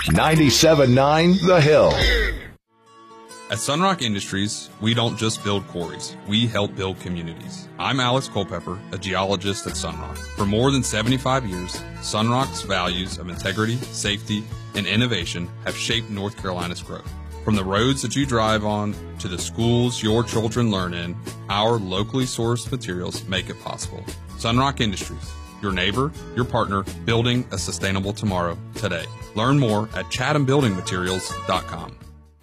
97.9 The Hill. At Sunrock Industries, we don't just build quarries, we help build communities. I'm Alex Culpepper, a geologist at Sunrock. For more than 75 years, Sunrock's values of integrity, safety, and innovation have shaped North Carolina's growth. From the roads that you drive on to the schools your children learn in, our locally sourced materials make it possible. Sunrock Industries, your neighbor, your partner, building a sustainable tomorrow today. Learn more at chathambuildingmaterials.com.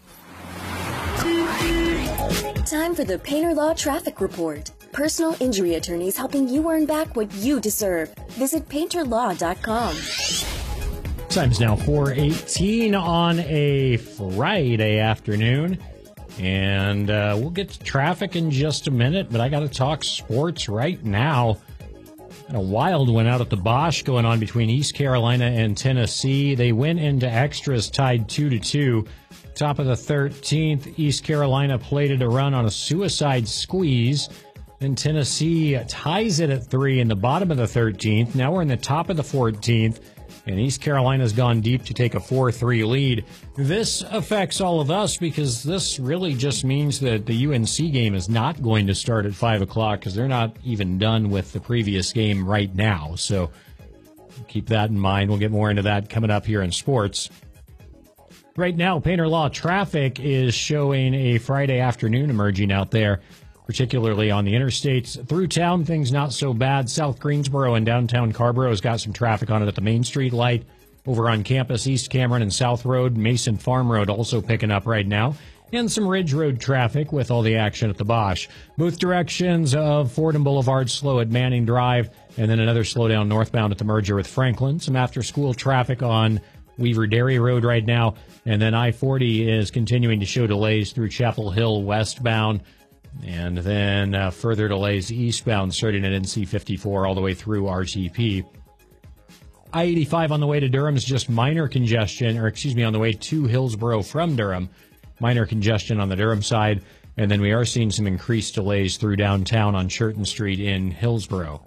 Time for the Painter Law Traffic Report. Personal injury attorneys helping you earn back what you deserve. Visit painterlaw.com. Time's now 4:18 on a Friday afternoon. And we'll get to traffic in just a minute, but I got to talk sports right now. And a wild one out at the Bosch going on between East Carolina and Tennessee. They went into extras tied 2-2. Top of the 13th, East Carolina plated a run on a suicide squeeze. Then Tennessee ties it at 3 in the bottom of the 13th. Now we're in the top of the 14th, and East Carolina's gone deep to take a 4-3 lead. This affects all of us because this really just means that the UNC game is not going to start at 5 o'clock because they're not even done with the previous game right now. So keep that in mind. We'll get more into that coming up here in sports. Right now, Painter Law traffic is showing a Friday afternoon emerging out there, particularly on the interstates. Through town, things not so bad. South Greensboro and downtown Carrboro has got some traffic on it at the Main Street light. Over on campus, East Cameron and South Road, Mason Farm Road also picking up right now. And some Ridge Road traffic with all the action at the Bosch. Both directions of Fordham Boulevard slow at Manning Drive, and then another slowdown northbound at the merger with Franklin. Some after-school traffic on Weaver Dairy Road right now, and then I-40 is continuing to show delays through Chapel Hill westbound, and then further delays eastbound starting at NC-54 all the way through RTP. I-85 on the way to Durham is just minor congestion, on the way to Hillsboro from Durham, minor congestion on the Durham side, and then we are seeing some increased delays through downtown on Churton Street in Hillsboro.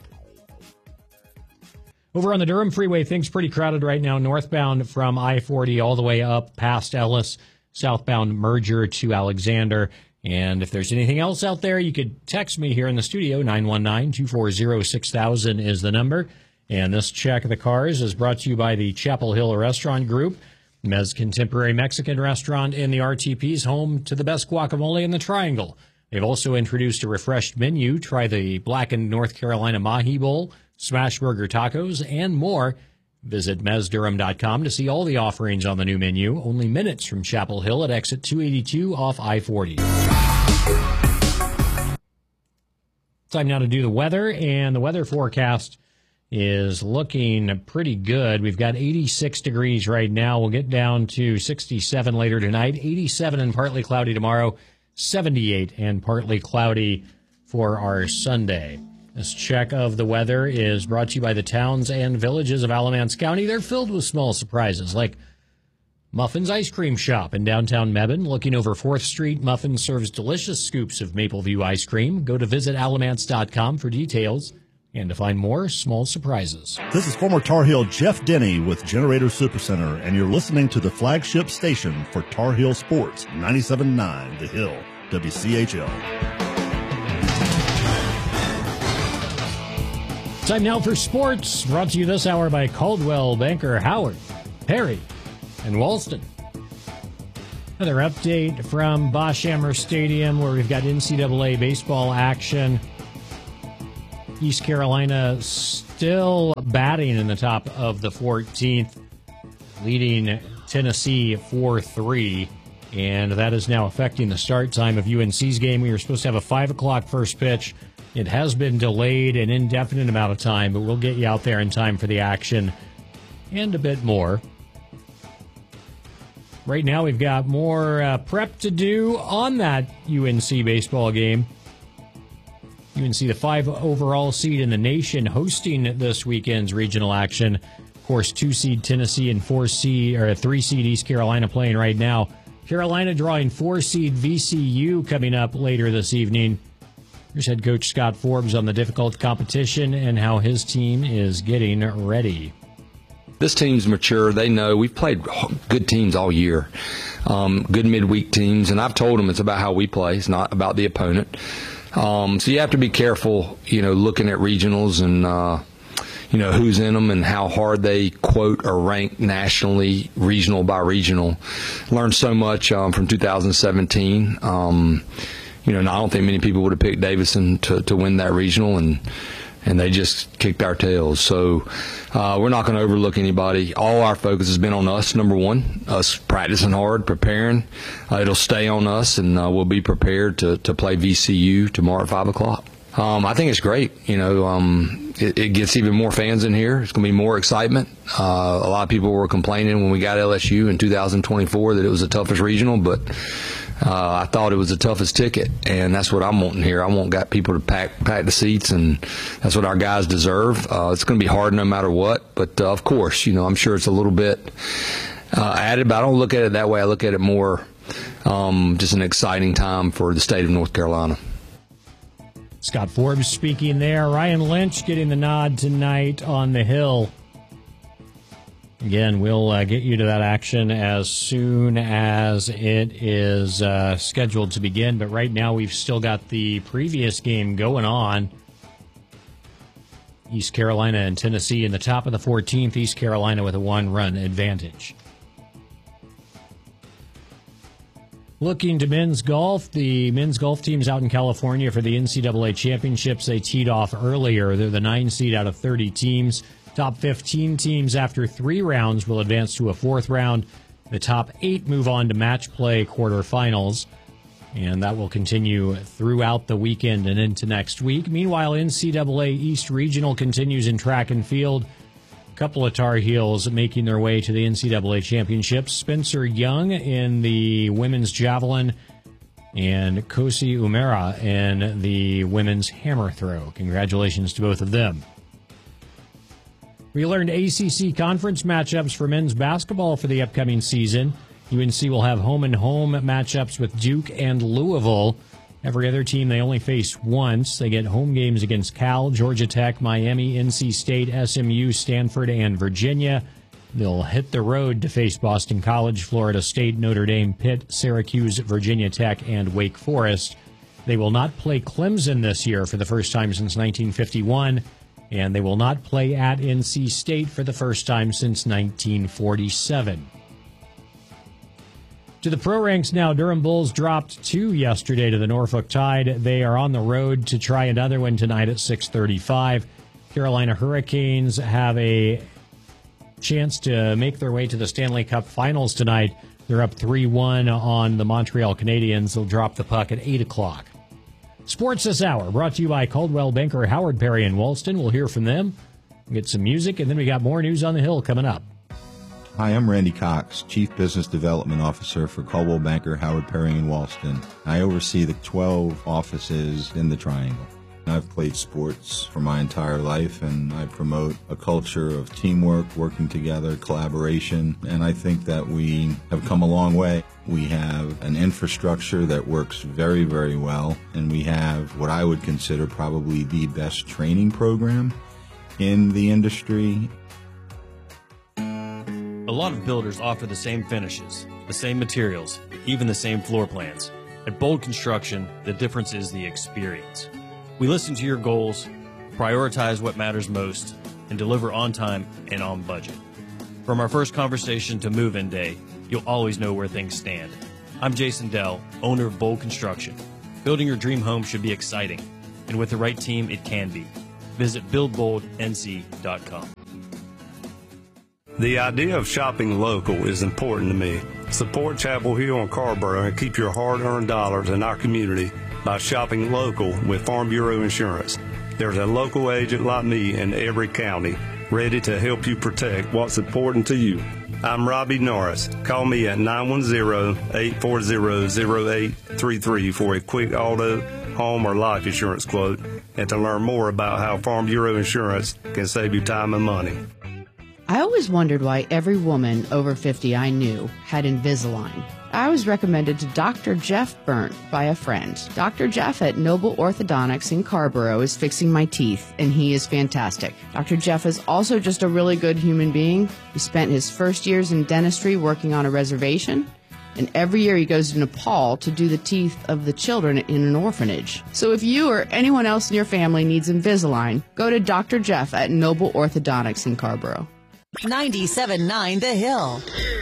Over on the Durham Freeway, things pretty crowded right now. Northbound from I-40 all the way up past Ellis, southbound merger to Alexander. And if there's anything else out there, you could text me here in the studio. 919-240-6000 is the number. And this check of the cars is brought to you by the Chapel Hill Restaurant Group, Mez Contemporary Mexican Restaurant in the RTP's home to the best guacamole in the Triangle. They've also introduced a refreshed menu. Try the blackened North Carolina Mahi Bowl, Smash Burger Tacos, and more. Visit mezdurham.com to see all the offerings on the new menu. Only minutes from Chapel Hill at exit 282 off I-40. Time now to do the weather, and the weather forecast is looking pretty good. We've got 86 degrees right now. We'll get down to 67 later tonight, 87 and partly cloudy tomorrow, 78 and partly cloudy for our Sunday. This check of the weather is brought to you by the towns and villages of Alamance County. They're filled with small surprises like Muffin's Ice Cream Shop in downtown Mebane. Looking over 4th Street, Muffin serves delicious scoops of Mapleview ice cream. Go to visitalamance.com for details and to find more small surprises. This is former Tar Heel Jeff Denny with Generator Supercenter, and you're listening to the flagship station for Tar Heel Sports, 97.9 The Hill, WCHL. Time now for sports, brought to you this hour by Caldwell Banker Howard, Perry, and Walston. Another update from Bosch Amherst Stadium where we've got NCAA baseball action. East Carolina still batting in the top of the 14th, leading Tennessee 4-3. And that is now affecting the start time of UNC's game. We were supposed to have a 5 o'clock first pitch. It has been delayed an indefinite amount of time, but we'll get you out there in time for the action and a bit more. Right now, we've got more prep to do on that UNC baseball game. UNC, the 5 overall seed in the nation, hosting this weekend's regional action. Of course, 2-seed Tennessee and 3-seed East Carolina playing right now. Carolina drawing 4-seed VCU coming up later this evening. Here's head coach Scott Forbes on the difficult competition and how his team is getting ready. this team's mature. They know we've played good teams all year, good midweek teams, and I've told them it's about how we play. It's not about the opponent. So you have to be careful, looking at regionals and, who's in them and how hard they quote or rank nationally, regional by regional. Learned so much from 2017. I don't think many people would have picked Davidson to win that regional, and they just kicked our tails. So we're not going to overlook anybody. All our focus has been on us, number one, us practicing hard, preparing. It'll stay on us, and we'll be prepared to play VCU tomorrow at 5 o'clock. I think it's great. It gets even more fans in here. It's going to be more excitement. A lot of people were complaining when we got LSU in 2024 that it was the toughest regional, but I thought it was the toughest ticket, and that's what I'm wanting here. I want people to pack the seats, and that's what our guys deserve. It's going to be hard no matter what, but of course, I'm sure it's a little bit added, but I don't look at it that way. I look at it more just an exciting time for the state of North Carolina. Scott Forbes speaking there. Ryan Lynch getting the nod tonight on the Hill. Again, we'll get you to that action as soon as it is scheduled to begin. But right now, we've still got the previous game going on. East Carolina and Tennessee in the top of the 14th. East Carolina with a 1-run advantage. Looking to men's golf, the men's golf team's out in California for the NCAA championships. They teed off earlier. They're the 9 seed out of 30 teams. Top 15 teams after 3 rounds will advance to a 4th round. The top 8 move on to match play quarterfinals, and that will continue throughout the weekend and into next week. Meanwhile, NCAA East Regional continues in track and field. A couple of Tar Heels making their way to the NCAA championships. Spencer Young in the women's javelin and Kosi Umera in the women's hammer throw. Congratulations to both of them. We learned ACC conference matchups for men's basketball for the upcoming season. UNC will have home-and-home matchups with Duke and Louisville. Every other team they only face once. They get home games against Cal, Georgia Tech, Miami, NC State, SMU, Stanford, and Virginia. They'll hit the road to face Boston College, Florida State, Notre Dame, Pitt, Syracuse, Virginia Tech, and Wake Forest. They will not play Clemson this year for the first time since 1951, and they will not play at NC State for the first time since 1947. To the pro ranks now, Durham Bulls dropped 2 yesterday to the Norfolk Tide. They are on the road to try another one tonight at 6:35. Carolina Hurricanes have a chance to make their way to the Stanley Cup Finals tonight. They're up 3-1 on the Montreal Canadiens. They'll drop the puck at 8 o'clock. Sports this hour brought to you by Coldwell Banker, Howard Perry, and Walston. We'll hear from them, get some music, and then we got more news on the Hill coming up. Hi, I'm Randy Cox, Chief Business Development Officer for Coldwell Banker, Howard Perry, and Walston. I oversee the 12 offices in the Triangle. I've played sports for my entire life, and I promote a culture of teamwork, working together, collaboration, and I think that we have come a long way. We have an infrastructure that works very, very well, and we have what I would consider probably the best training program in the industry. A lot of builders offer the same finishes, the same materials, even the same floor plans. At Bold Construction, the difference is the experience. We listen to your goals, prioritize what matters most, and deliver on time and on budget. From our first conversation to move-in day, you'll always know where things stand. I'm Jason Dell, owner of Bold Construction. Building your dream home should be exciting, and with the right team, it can be. Visit buildboldnc.com. The idea of shopping local is important to me. Support Chapel Hill and Carrboro and keep your hard-earned dollars in our community by shopping local with Farm Bureau Insurance. There's a local agent like me in every county ready to help you protect what's important to you. I'm Robbie Norris. Call me at 910-840-0833 for a quick auto, home, or life insurance quote and to learn more about how Farm Bureau Insurance can save you time and money. I always wondered why every woman over 50 I knew had Invisalign. I was recommended to Dr. Jeff Burnt by a friend. Dr. Jeff at Noble Orthodontics in Carborough is fixing my teeth, and he is fantastic. Dr. Jeff is also just a really good human being. He spent his first years in dentistry working on a reservation, and every year he goes to Nepal to do the teeth of the children in an orphanage. So if you or anyone else in your family needs Invisalign, go to Dr. Jeff at Noble Orthodontics in Carborough. 97.9 The Hill.